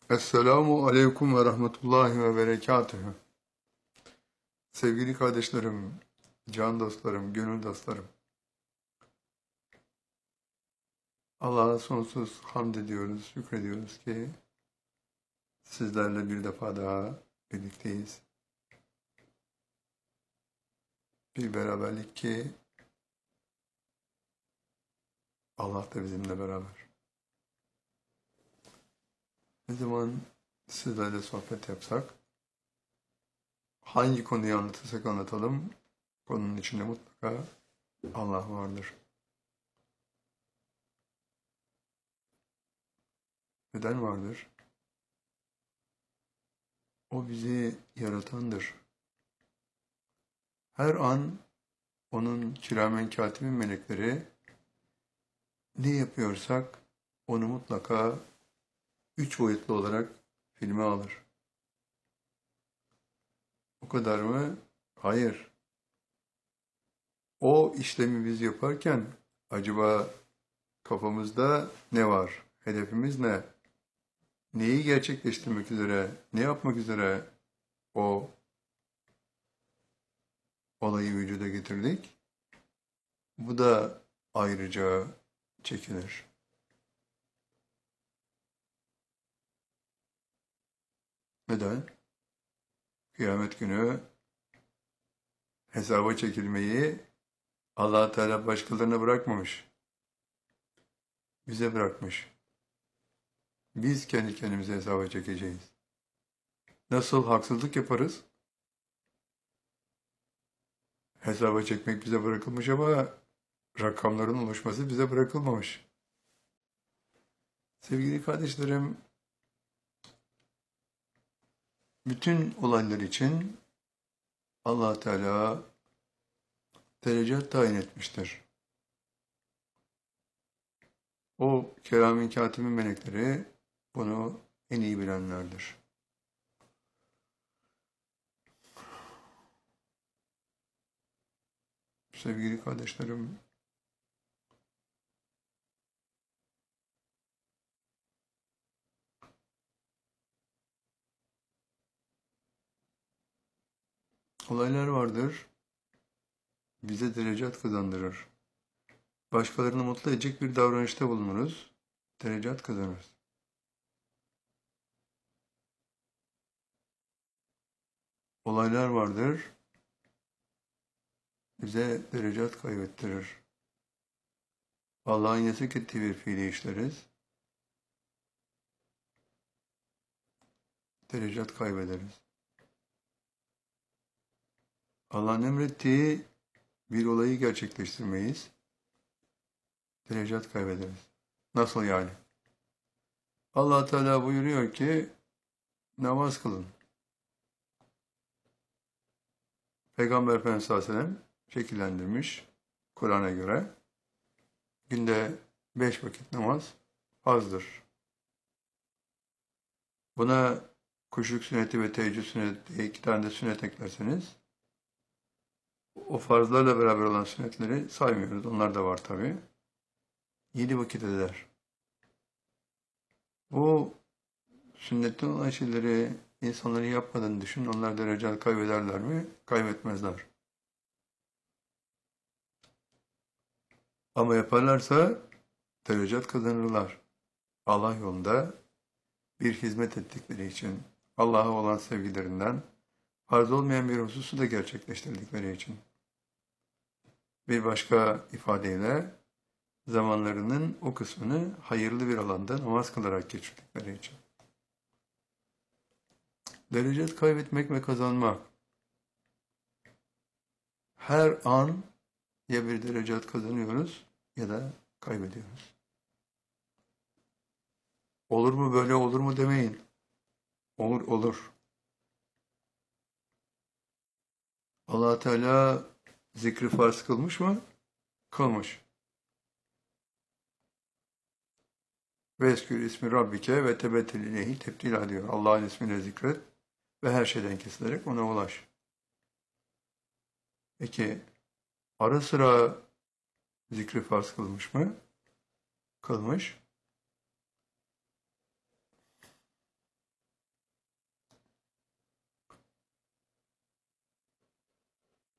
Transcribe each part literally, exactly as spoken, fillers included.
Esselamu Aleyküm ve Rahmetullahi ve Berekatühü. Sevgili kardeşlerim, can dostlarım, gönül dostlarım. Allah'a sonsuz hamd ediyoruz, şükrediyoruz ki sizlerle bir defa daha birlikteyiz. Bir beraberlik ki Allah da bizimle beraber. Ne zaman sizlerle sohbet yapsak, hangi konuyu anlatırsak anlatalım, konunun içinde mutlaka Allah vardır. Neden vardır? O bizi yaratandır. Her an onun kiramen katibin melekleri ne yapıyorsak onu mutlaka üç boyutlu olarak filme alır. O kadar mı? Hayır. O işlemi biz yaparken acaba kafamızda ne var? Hedefimiz ne? Neyi gerçekleştirmek üzere, ne yapmak üzere o olayı vücuda getirdik? Bu da ayrıca çekilir. Neden? Kıyamet günü hesaba çekilmeyi Allah Teala başkalarına bırakmamış. Bize bırakmış. Biz kendi kendimize hesaba çekeceğiz. Nasıl haksızlık yaparız? Hesaba çekmek bize bırakılmış ama rakamların oluşması bize bırakılmamış. Sevgili kardeşlerim, bütün olaylar için Allah Teala derece tayin etmiştir. O keramin katibin melekleri bunu en iyi bilenlerdir. Sevgili kardeşlerim, olaylar vardır, bize derecat kazandırır. Başkalarını mutlu edecek bir davranışta bulunuruz, derecat kazanırız. Olaylar vardır, bize derecat kaybettirir. Allah'ın yasak ettiği bir fiili işleriz, derecat kaybederiz. Allah'ın emrettiği bir olayı gerçekleştirmeyiz, derecat kaybederiz. Nasıl yani? Allah Teala buyuruyor ki namaz kılın. Peygamber Efendimiz sallallahu aleyhi ve sellem şekillendirmiş Kur'an'a göre. Günde beş vakit namaz farzdır. Buna kuşluk sünneti ve teheccüd sünneti diye iki tane de sünnet eklerseniz o farzlarla beraber olan sünnetleri saymıyoruz. Onlar da var tabii. Yedi vakit eder. Bu sünnetten olan şeyleri insanları yapmadığını düşün. Onlar derece kaybederler mi? Kaybetmezler. Ama yaparlarsa derecat kazanırlar. Allah yolunda bir hizmet ettikleri için, Allah'a olan sevgilerinden farz olmayan bir hususu da gerçekleştirdikleri için. Bir başka ifadeyle zamanlarının o kısmını hayırlı bir alanda namaz kılarak geçirdikleri için. Derecat kaybetmek ve kazanmak. Her an ya bir derecat kazanıyoruz ya da kaybediyoruz. Olur mu böyle olur mu demeyin. Olur olur. Allah Teala zikri farz kılmış mı? Kılmış. Ve eskür ismi Rabbike ve tebettel ileyhi tebdila diyor. Allah'ın ismini zikret ve her şeyden kesilerek ona ulaş. Peki ara sıra zikri farz kılmış mı? Kılmış.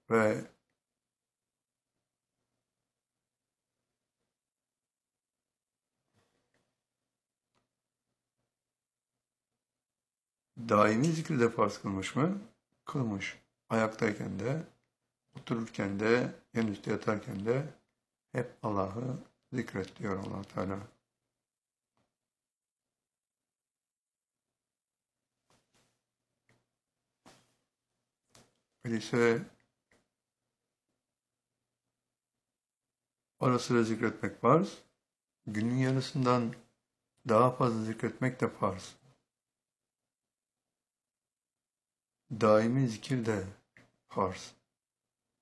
ve daimi zikri de farz kılmış mı? Kılmış. Ayaktayken de, otururken de, en üstte yatarken de hep Allah'ı zikret diyor Allah Teala. Öyleyse ara sıra zikretmek farz, günün yarısından daha fazla zikretmek de farz. Daimi zikir de farz.